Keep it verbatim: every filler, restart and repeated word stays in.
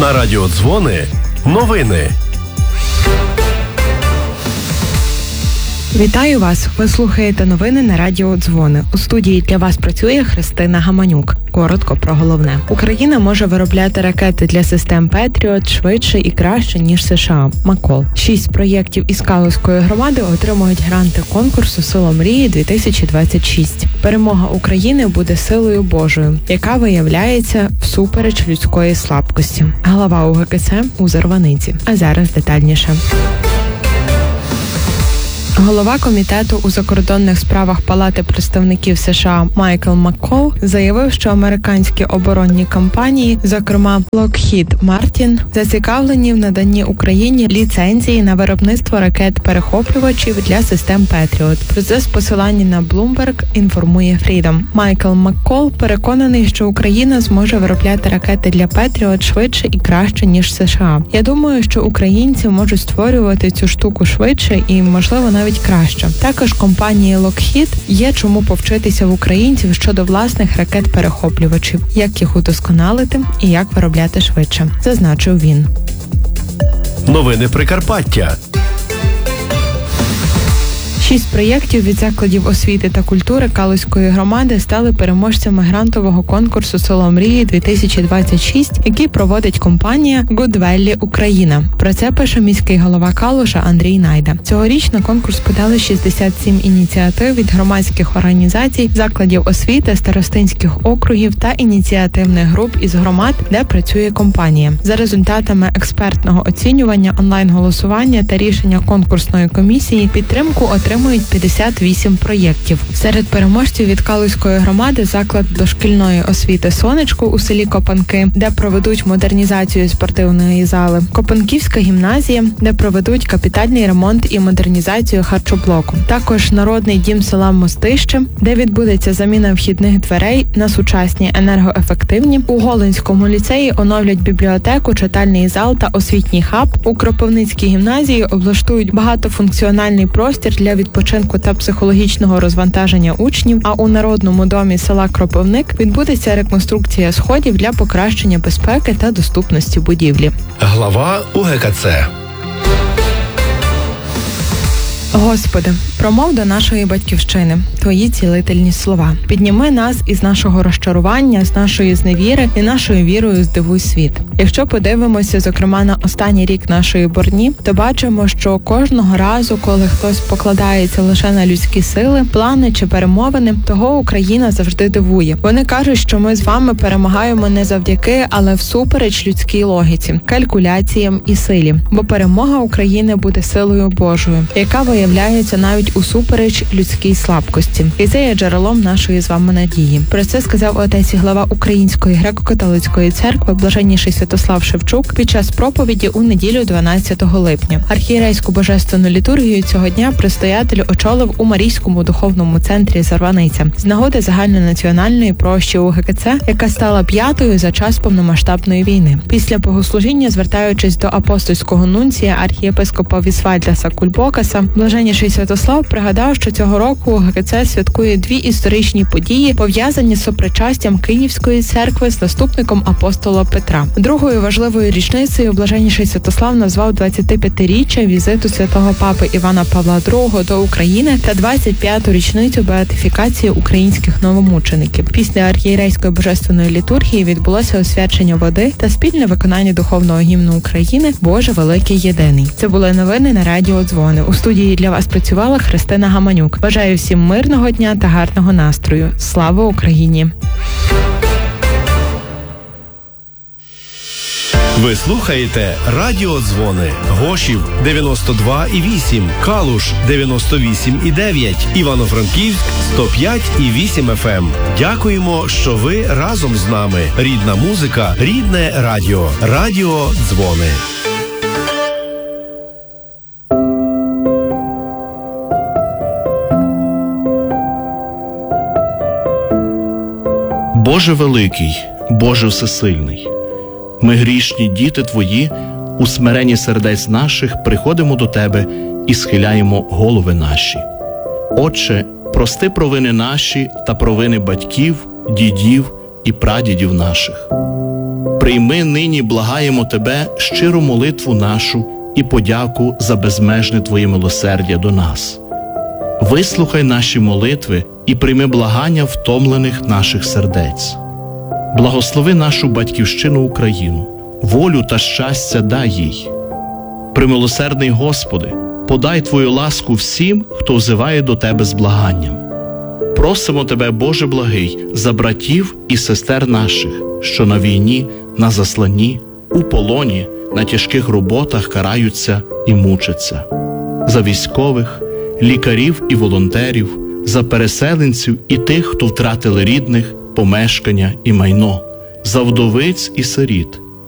На радіо Дзвони новини. Вітаю вас! Ви слухаєте новини на радіо Дзвони. У студії для вас працює Христина Гаманюк. Коротко про головне. Україна може виробляти ракети для систем Петріот швидше і краще, ніж США. Макол. Шість проєктів із Калузької громади отримують гранти конкурсу «Село мрії-дві тисячі двадцять шість». Перемога України буде силою Божою, яка виявляється всупереч людської слабкості. Глава У Ге Ке Це у Зарваниці. А зараз детальніше. Голова комітету у закордонних справах Палати представників США Майкл Маккол заявив, що американські оборонні компанії, зокрема Lockheed Martin, зацікавлені в наданні Україні ліцензії на виробництво ракет-перехоплювачів для систем Петріот. Про це з посилання на Bloomberg інформує Freedom. Майкл Маккол переконаний, що Україна зможе виробляти ракети для Петріот швидше і краще, ніж США. Я думаю, що українці можуть створювати цю штуку швидше і, можливо, навіть краще. Також компанії Lockheed є чому повчитися в українців щодо власних ракет-перехоплювачів, як їх удосконалити і як виробляти швидше, зазначив він. Новини Прикарпаття. Шість проєктів від закладів освіти та культури Калузької громади стали переможцями грантового конкурсу «Село мрії-дві тисячі двадцять шість», який проводить компанія Good Valley Україна. Про це пише міський голова Калуша Андрій Найда. Цьогоріч на конкурс подали шістдесят сім ініціатив від громадських організацій, закладів освіти, старостинських округів та ініціативних груп із громад, де працює компанія. За результатами експертного оцінювання, онлайн-голосування та рішення конкурсної комісії підтримку отримали п'ятдесят вісім проєктів. Серед переможців від Калузької громади заклад дошкільної освіти «Сонечко» у селі Копанки, де проведуть модернізацію спортивної зали, Копанківська гімназія, де проведуть капітальний ремонт і модернізацію харчоблоку. Також Народний дім села Мостище, де відбудеться заміна вхідних дверей на сучасні енергоефективні. У Голинському ліцеї оновлять бібліотеку, читальний зал та освітній хаб. У Кропивницькій гімназії облаштують багатофункціональний простір для відпочинку та психологічного розвантаження учнів, а у Народному домі села Кропивник відбудеться реконструкція сходів для покращення безпеки та доступності будівлі. Глава У Ге Ке Це. Господи, промов до нашої батьківщини Твої цілительні слова. Підніми нас із нашого розчарування, з нашої зневіри і нашою вірою здивуй світ. Якщо подивимося, зокрема, на останній рік нашої борні, то бачимо, що кожного разу, коли хтось покладається лише на людські сили, плани чи перемовини, того Україна завжди дивує. Вони кажуть, що ми з вами перемагаємо не завдяки, але всупереч людській логіці, калькуляціям і силі. Бо перемога України буде силою Божою, яка виявляється навіть усупереч людській слабкості. І це є джерелом нашої з вами надії. Про це сказав отець і глава Української греко-католицької церкви блаженніший Святослав Шевчук під час проповіді у неділю дванадцятого липня. Архієрейську божественну літургію цього дня предстоятель очолив у Марійському духовному центрі Зарваниця з нагоди загальнонаціональної прощі У Ге Ке Це, яка стала п'ятою за час повномасштабної війни. Після богослужіння, звертаючись до апостольського нунція архієпископа Вісвальдаса Кульбокаса, блаженніший Святослав пригадав, що цього року У Ге Ке Це святкує дві історичні події, пов'язані з сопричастям Київської церкви з наступником апостола Петра. Другою важливою річницею блаженніший Святослав назвав двадцятип'ятиріччя візиту святого папи Івана Павла другого до України та двадцять п'яту річницю беатифікації українських новомучеників. Після архієрейської божественної літургії відбулося освячення води та спільне виконання духовного гімну України «Боже великий єдиний». Це були новини на радіо Дзвони. У студії для вас працювала Христина Гаманюк. Бажаю всім мирного дня та гарного настрою. Слава Україні! Ви слухаєте Радіо Дзвони. Гошів дев'яносто два і вісім, Калуш дев'яносто вісім і дев'ять, Івано-Франківськ сто п'ять і вісім еф ем. Дякуємо, що ви разом з нами. Рідна музика, рідне радіо. Радіо Дзвони. Боже великий, Боже всесильний, ми грішні діти Твої, у смиренні сердець наших приходимо до Тебе і схиляємо голови наші. Отче, прости провини наші та провини батьків, дідів і прадідів наших. Прийми нині, благаємо Тебе, щиру молитву нашу і подяку за безмежне Твоє милосердя до нас. Вислухай наші молитви і прийми благання втомлених наших сердець. Благослови нашу батьківщину Україну, волю та щастя дай їй. Примилосердний Господи, подай Твою ласку всім, хто взиває до Тебе з благанням. Просимо Тебе, Боже благий, за братів і сестер наших, що на війні, на засланні, у полоні, на тяжких роботах караються і мучаться. За військових, лікарів і волонтерів, за переселенців і тих, хто втратили рідних, помешкання і майно, за вдовиць і сиріт,